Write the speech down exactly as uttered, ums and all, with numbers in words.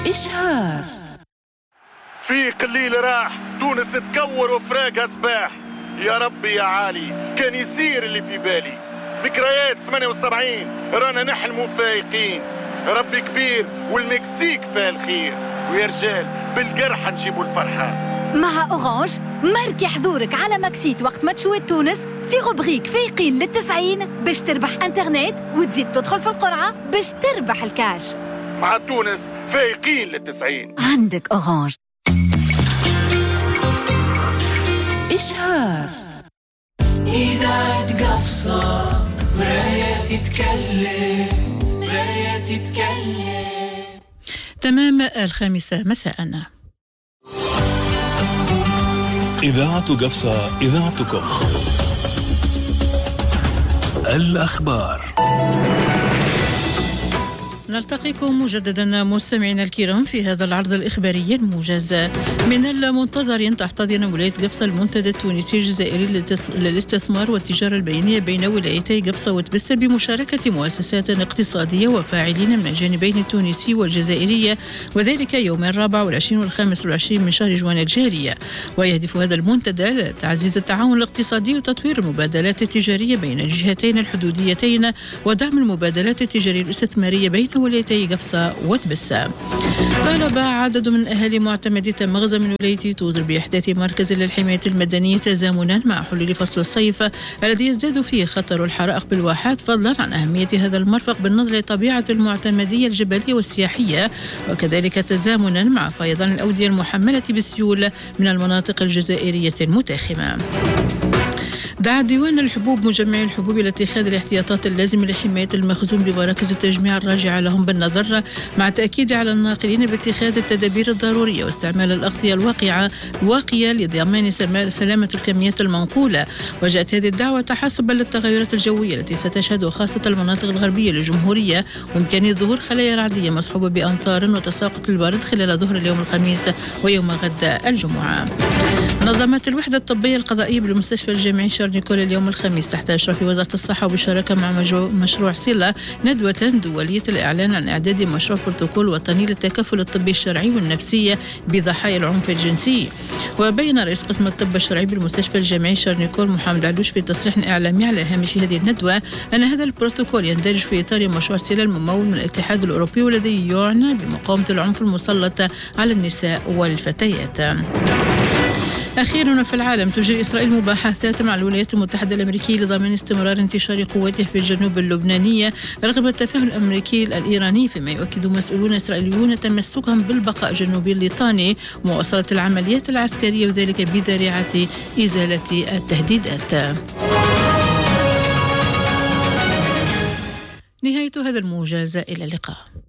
إشهار. في قليل راح تونس تكور وفراقها سباح. يا ربي يا عالي كان يصير اللي في بالي. ذكريات ثمانية وسبعين رانا نحلموا فايقين. ربي كبير والمكسيك فيها الخير. ويا رجال بالقرح نجيبوا الفرحة. مع أورانج ماركي حضورك على ماكسيت وقت ما تشوي تونس في غبريك فايقين للتسعين باش تربح انترنت وتزيد تدخل في القرعة باش تربح الكاش. مع تونس فايقين للتسعين. عندك أورانج. إشهار. إذاعة قفصة مراية تتكلم مراية تتكلم. تمام الخامسة مساءً. إذاعة قفصة إذاعتكم. الأخبار. نلتقيكم مجددا مستمعينا الكرام في هذا العرض الإخباري الموجز. من المنتظر أن تحتضن ولاية قفصة المنتدى التونسي الجزائري للاستثمار والتجارة البينية بين ولايتي قفصة وتبسة بمشاركة مؤسسات اقتصادية وفاعلين من الجانبين التونسي والجزائري، وذلك يوم الرابع والعشرين والخامس والعشرين من شهر جوان الجاري. ويهدف هذا المنتدى لتعزيز التعاون الاقتصادي وتطوير المبادلات التجارية بين الجهتين الحدوديتين ودعم المبادلات التجارية الاستثمارية بين ولايتي قفصة وتبسة. طالب عدد من أهالي معتمدي مغزى من ولاية توزر بإحداث مركز للحماية المدنية تزامنا مع حلول فصل الصيف الذي يزداد فيه خطر الحرائق بالواحات، فضلا عن أهمية هذا المرفق بالنظر لطبيعة المعتمدية الجبلية والسياحية، وكذلك تزامنا مع فيضان الأودية المحملة بالسيول من المناطق الجزائرية المتاخمة. دعا ديوان الحبوب مجمعي الحبوب إلى اتخاذ الاحتياطات اللازمة لحماية المخزون بمراكز التجميع الراجعة لهم بالنظر، مع التأكيد على الناقلين باتخاذ التدابير الضرورية واستعمال الأغطية الواقعة الواقية لضمان سلامة الكميات المنقولة. وجاءت هذه الدعوة تحسبا للتغيرات الجوية التي ستشهد خاصة المناطق الغربية للجمهورية وإمكانية ظهور خلايا رعدية مصحوبة بأمطار وتساقط البارد خلال ظهر اليوم الخميس ويوم غد الجمعة. نظمت الوحدة الطبية القضائية بالمستشفى الجامعي شارل نيكول اليوم الخميس تحت إشراف وزارة الصحة وبالشراكة مع مشروع سيلا ندوة دولية الإعلان عن إعداد مشروع بروتوكول وطني للتكفل الطبي الشرعي والنفسي بضحايا العنف الجنسي. وبين رئيس قسم الطب الشرعي بالمستشفى الجامعي شارل نيكول محمد علوش في تصريح إعلامي على هامش هذه الندوة أن هذا البروتوكول يندرج في إطار مشروع سيلا الممول من الاتحاد الأوروبي والذي يعنى بمقاومة العنف المسلط على النساء والفتيات. أخيرا في العالم تجري إسرائيل مباحثات مع الولايات المتحدة الأمريكية لضمان استمرار انتشار قوته في الجنوب اللبناني رغم التفاهم الأمريكي الإيراني، فيما يؤكد مسؤولون إسرائيليون تمسكهم بالبقاء جنوبي الليطاني ومواصلة العمليات العسكرية وذلك بذريعة إزالة التهديدات. نهاية هذا الموجز، إلى اللقاء.